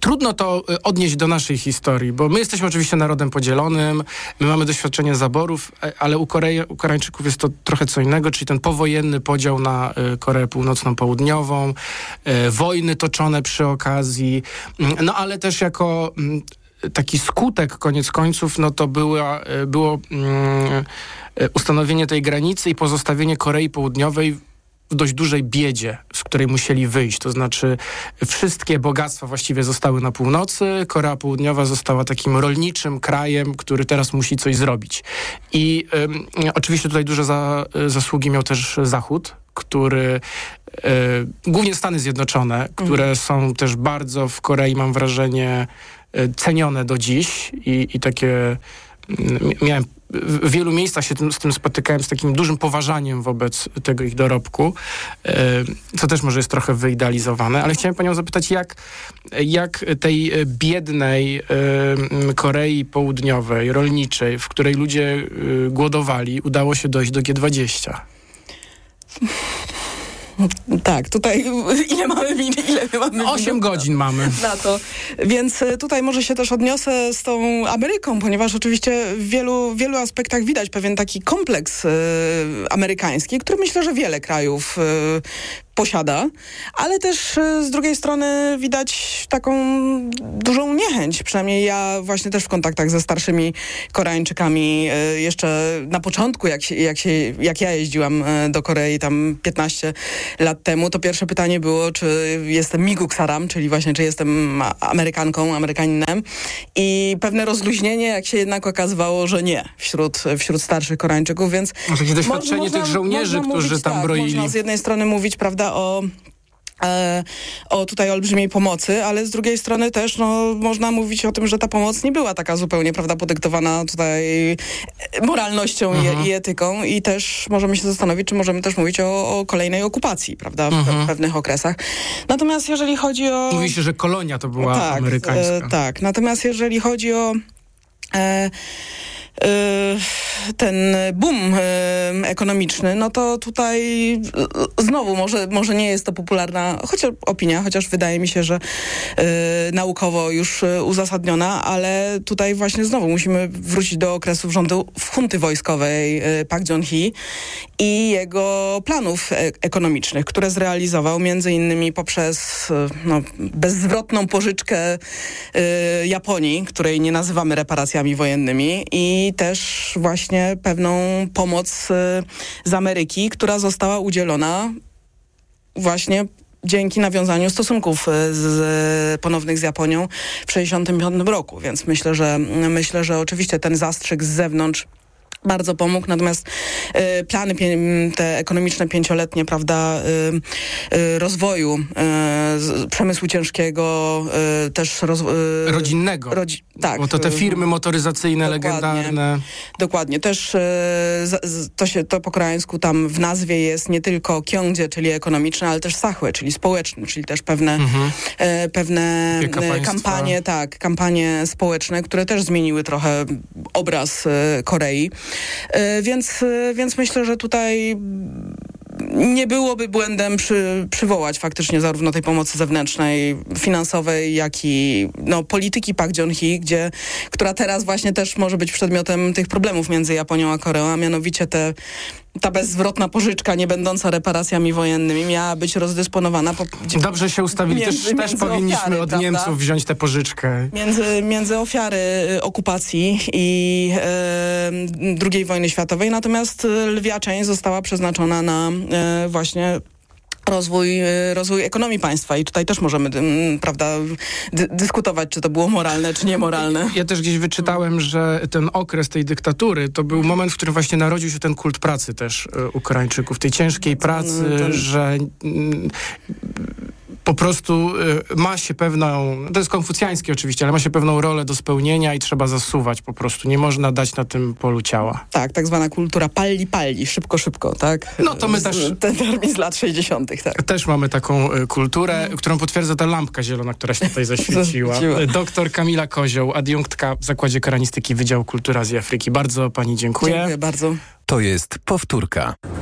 trudno to odnieść do naszej historii, bo my jesteśmy oczywiście narodem podzielonym, my mamy doświadczenie zaborów, ale u, Korei, u Koreańczyków jest to trochę co innego, czyli ten powojenny podział na Koreę Północną, Południową, wojny toczone przy okazji, no ale też jako taki skutek koniec końców, no to była, było um, ustanowienie tej granicy i pozostawienie Korei Południowej w dość dużej biedzie, z której musieli wyjść. To znaczy wszystkie bogactwa właściwie zostały na północy, Korea Południowa została takim rolniczym krajem, który teraz musi coś zrobić. I um, oczywiście tutaj duże za, zasługi miał też Zachód, który, e, głównie Stany Zjednoczone, które mm. są też bardzo w Korei, mam wrażenie, cenione do dziś i, i takie miałem w wielu miejscach się tym, z tym spotykałem z takim dużym poważaniem wobec tego ich dorobku, co też może jest trochę wyidealizowane, ale chciałem panią zapytać, jak, jak tej biednej Korei Południowej, rolniczej, w której ludzie głodowali, udało się dojść do G dwadzieścia?
Tak, tutaj ile mamy ile my mamy
osiem godzin mamy
na to. Więc tutaj może się też odniosę z tą Ameryką, ponieważ oczywiście w wielu, wielu aspektach widać pewien taki kompleks y, amerykański, który myślę, że wiele krajów y, posiada, ale też z drugiej strony widać taką dużą niechęć, przynajmniej ja właśnie też w kontaktach ze starszymi Koreańczykami jeszcze na początku, jak, się, jak, się, jak ja jeździłam do Korei tam piętnaście lat temu, to pierwsze pytanie było, czy jestem Miguk Saram, czyli właśnie czy jestem Amerykanką, Amerykaninem, i pewne rozluźnienie, jak się jednak okazywało, że nie, wśród, wśród starszych Koreańczyków, więc...
No, takie doświadczenie
można,
tych żołnierzy,
można
którzy
mówić,
tam
tak,
broili.
Można z jednej strony mówić, prawda, o E, o tutaj olbrzymiej pomocy, ale z drugiej strony też no, można mówić o tym, że ta pomoc nie była taka zupełnie, prawda, podyktowana tutaj moralnością mhm. i, i etyką, i też możemy się zastanowić, czy możemy też mówić o, o kolejnej okupacji, prawda, w, mhm. w pewnych okresach. Natomiast jeżeli chodzi o...
Mówi się, że kolonia to była
tak,
amerykańska.
E, tak, natomiast jeżeli chodzi o e, ten boom ekonomiczny, no to tutaj znowu może, może nie jest to popularna chociaż opinia, chociaż wydaje mi się, że naukowo już uzasadniona, ale tutaj właśnie znowu musimy wrócić do okresów rządu hunty wojskowej Park Geun-hye i jego planów ekonomicznych, które zrealizował między innymi poprzez no, bezzwrotną pożyczkę Japonii, której nie nazywamy reparacjami wojennymi, i i też właśnie pewną pomoc z Ameryki, która została udzielona właśnie dzięki nawiązaniu stosunków z, ponownych z Japonią w sześćdziesiątym piątym roku. Więc myślę, że myślę, że oczywiście ten zastrzyk z zewnątrz bardzo pomógł, natomiast y, plany pie- te ekonomiczne pięcioletnie, prawda, y, y, rozwoju y, z, przemysłu ciężkiego, y, też roz, y,
rodzinnego.
Rodzi- tak.
Bo to te firmy motoryzacyjne, dokładnie, legendarne.
Dokładnie. Też y, z, z, to się to po koreańsku tam w nazwie jest nie tylko kyongje, czyli ekonomiczne, ale też sachłe, czyli społeczne, czyli też pewne, mhm. y, pewne y, kampanie, tak, kampanie społeczne, które też zmieniły trochę obraz y, Korei. Więc, więc myślę, że tutaj nie byłoby błędem przy, przywołać faktycznie zarówno tej pomocy zewnętrznej, finansowej, jak i no, polityki Park Geun-hye, gdzie, która teraz właśnie też może być przedmiotem tych problemów między Japonią a Koreą, a mianowicie te ta bezzwrotna pożyczka, nie będąca reparacjami wojennymi, miała być rozdysponowana. Po,
Dobrze się ustawili. Między, też, też powinniśmy ofiary, od prawda? Niemców wziąć tę pożyczkę.
Między, między ofiary okupacji i e, drugiej wojny światowej. Natomiast lwia część została przeznaczona na e, właśnie rozwój, rozwój ekonomii państwa i tutaj też możemy, prawda, dy, dyskutować, czy to było moralne, czy niemoralne.
Ja też gdzieś wyczytałem, że ten okres tej dyktatury to był moment, w którym właśnie narodził się ten kult pracy też u Koreańczyków, tej ciężkiej pracy, ten... że po prostu ma się pewną, to jest konfucjańskie oczywiście, ale ma się pewną rolę do spełnienia i trzeba zasuwać po prostu. Nie można dać na tym polu ciała.
Tak, tak zwana kultura palli palli, szybko, szybko, tak?
No to my z, też...
Ten termin z lat sześćdziesiątych, tak.
Też mamy taką y, kulturę, mm. którą potwierdza ta lampka zielona, która się tutaj zaświeciła. Doktor Kamila Kozioł, adiunktka w Zakładzie Koranistyki Wydziału Kultury Azji i Afryki. Bardzo pani dziękuję.
Dziękuję bardzo.
To jest powtórka.